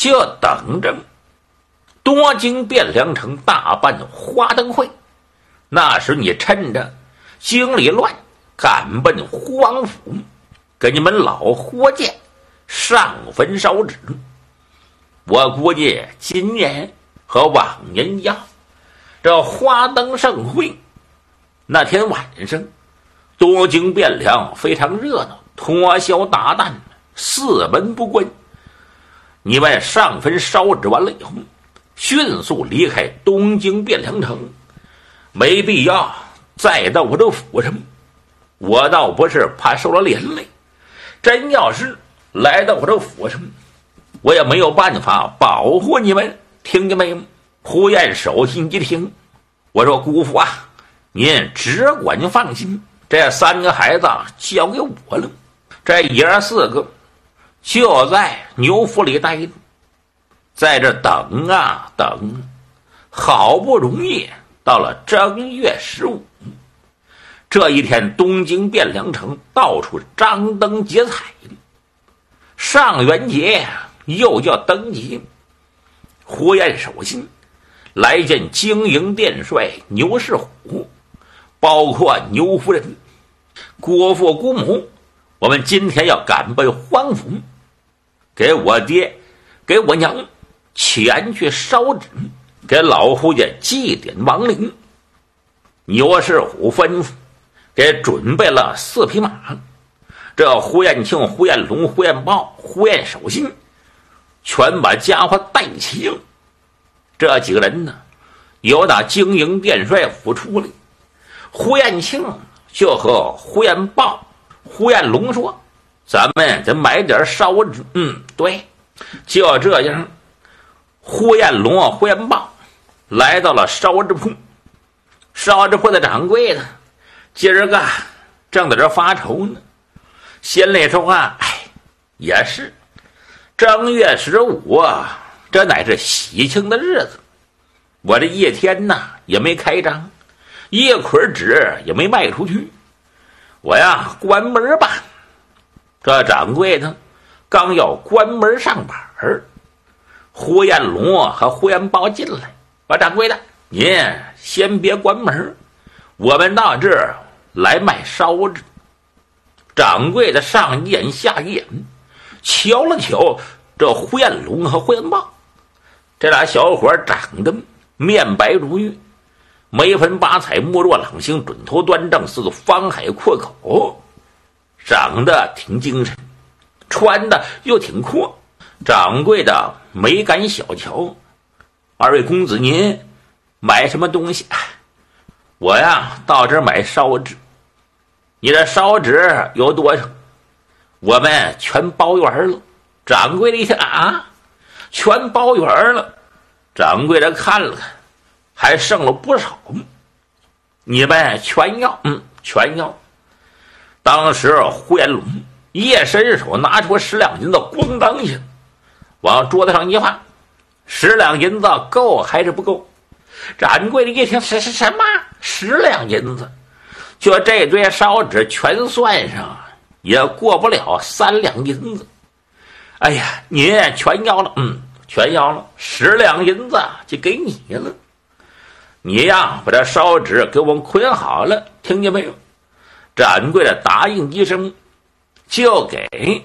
就等着多京汴梁城大办花灯会。那时你趁着京里乱，赶奔皇府，给你们老霍家上坟烧纸。我估计今年和往年一样，这花灯盛会那天晚上，多京汴梁非常热闹，通宵达旦，四门不关。你们上坟烧纸完了以后，迅速离开东京汴梁城，没必要再到我这府上。我倒不是怕受了连累，真要是来到我这府上，我也没有办法保护你们，听见没有？胡彦守信一听，我说姑父啊，您只管放心，这3个孩子交给我了，这爷儿4个就在牛府里待着，在这等啊等，好不容易到了正月15，这一天东京汴梁城到处张灯结彩，上元节又叫灯节。胡彦守信来见京营殿帅牛世虎，包括牛夫人、姑父姑母，我们今天要赶奔皇府，给我爹给我娘前去烧纸，给老胡家祭奠亡灵。牛世虎吩咐给准备了4匹马，这胡彦庆、胡彦龙、胡彦豹、胡彦守信全把家伙带齐了。这几个人呢，由打京营殿帅府出来，胡彦庆就和胡彦豹、胡彦龙说：“咱们得买点烧纸。”对，就这样，胡彦龙、胡彦豹来到了烧纸铺。烧纸铺的掌柜的今儿个正在这发愁呢，心里说啊，也是正月15啊，这乃是喜庆的日子，我这一天呐也没开张，一捆纸也没卖出去，我呀关门吧。这掌柜的刚要关门上板，胡彦龙和胡彦豹进来，把掌柜的您先别关门，我们到这儿来卖烧纸。掌柜的上一眼下一眼，瞧了瞧这胡彦龙和胡彦豹，这俩小伙长得面白如玉，眉分八彩，目若朗星，准头端正，似个方海阔口，长得挺精神，穿的又挺阔。掌柜的没敢小瞧，二位公子您买什么东西？我呀到这儿买烧纸。你这烧纸有多少？我们全包圆了。掌柜的一听啊，全包圆了。掌柜的看了看，还剩了不少。你们全要？全要。当时胡彦龙一伸手拿出10两银子，咣当一下往桌子上一放。10两银子够还是不够？掌柜的一听是什么10两银子，就这堆烧纸全算上也过不了3两银子。哎呀，您全要了？全要了。10两银子就给你了，你呀把这烧纸给我们捆好了，听见没有？掌柜的答应一声，就给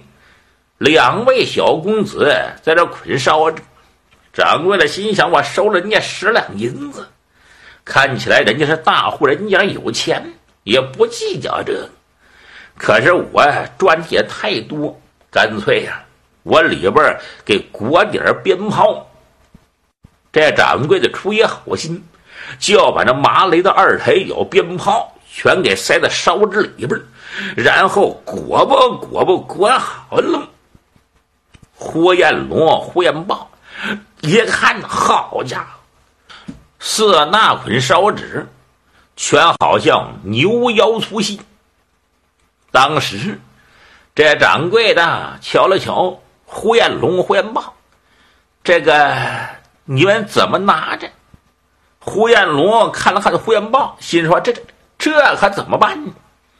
2位小公子在这捆烧纸。掌柜的心想，我收了人家10两银子，看起来人家是大户人家有钱，也不计较这个。可是我赚的也太多，干脆呀我里边给裹点鞭炮。这掌柜的出于好心，就把那麻雷的2台有鞭炮全给塞在烧纸里边，然后裹好了。胡彦龙、胡彦豹一看，好家伙，4大捆烧纸全好像牛腰粗细。当时这掌柜的瞧了瞧胡彦龙、胡彦豹，这个你们怎么拿着？胡彦龙看了看胡彦豹，心说这可怎么办呢？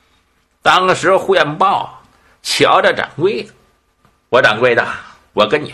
当时胡彦豹瞧着掌柜的，我掌柜的，我跟你